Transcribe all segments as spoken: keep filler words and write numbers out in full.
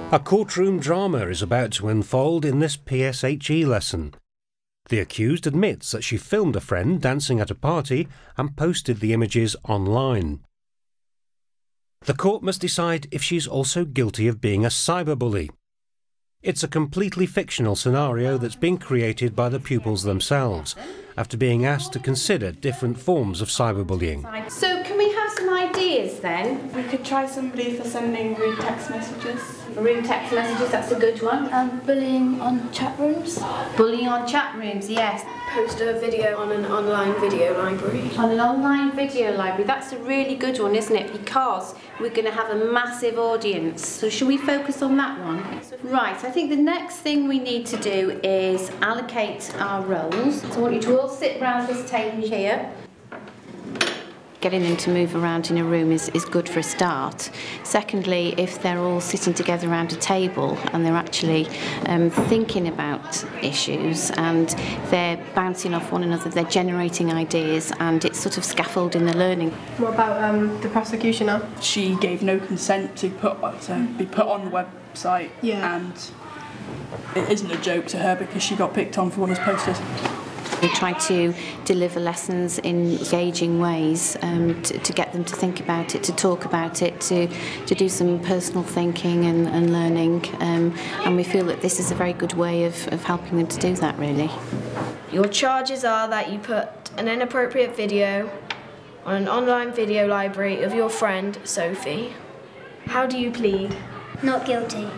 A courtroom drama is about to unfold in this P S H E lesson. The accused admits that she filmed a friend dancing at a party and posted the images online. The court must decide if she's also guilty of being a cyberbully. It's a completely fictional scenario that's been created by the pupils themselves, after being asked to consider different forms of cyberbullying. So can we have some ideas then? We could try somebody for sending rude text messages. Rude text messages, that's a good one. Um, bullying on chat rooms. Bullying on chat rooms, yes. Post a video on an online video library. On an online video library, that's a really good one, isn't it? Because we're going to have a massive audience. So should we focus on that one? Right, I think the next thing we need to do is allocate our roles. So I want you to all sit round this table here. Getting them to move around in a room is, is good for a start. Secondly, if they're all sitting together around a table and they're actually um, thinking about issues and they're bouncing off one another, they're generating ideas and it's sort of scaffolding the learning. What about um, the prosecutioner? She gave no consent to put to be put on the website, Yeah. and it isn't a joke to her because she got picked on for one of those posters. We try to deliver lessons in engaging ways um, to, to get them to think about it, to talk about it, to, to do some personal thinking and, and learning. Um, and we feel that this is a very good way of, of helping them to do that, really. Your charges are that you put an inappropriate video on an online video library of your friend, Sophie. How do you plead? Not guilty.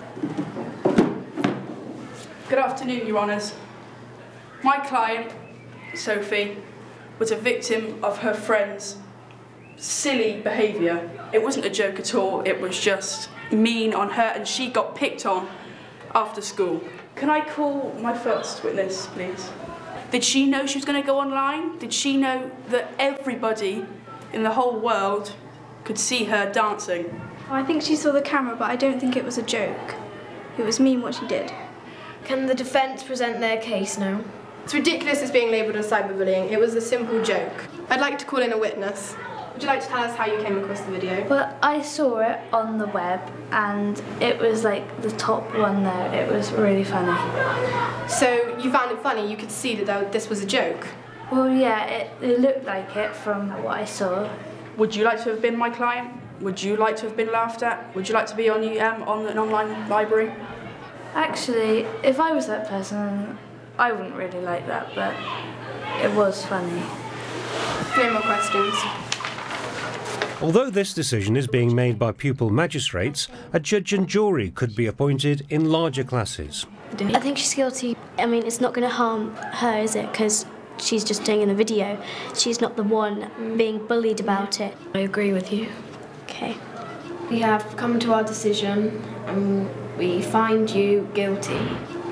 Good afternoon, Your Honours. My client, Sophie, was a victim of her friend's silly behaviour. It wasn't a joke at all, it was just mean on her, and she got picked on after school. Can I call my first witness, please? Did she know she was going to go online? Did she know that everybody in the whole world could see her dancing? I think she saw the camera, but I don't think it was a joke. It was mean what she did. Can the defence present their case now? It's ridiculous it's being labelled as cyberbullying. It was a simple joke. I'd like to call in a witness. Would you like to tell us how you came across the video? Well, I saw it on the web and it was like the top one there. It was really funny. So you found it funny, you could see that this was a joke? Well, yeah, it, it looked like it from what I saw. Would you like to have been my client? Would you like to have been laughed at? Would you like to be on, um, on an online library? Actually, if I was that person, I wouldn't really like that, but it was funny. No more questions. Although this decision is being made by pupil magistrates, a judge and jury could be appointed in larger classes. I think she's guilty. I mean, it's not going to harm her, is it? Because she's just doing in the video. She's not the one being bullied about it. I agree with you. Okay. We have come to our decision and we find you guilty.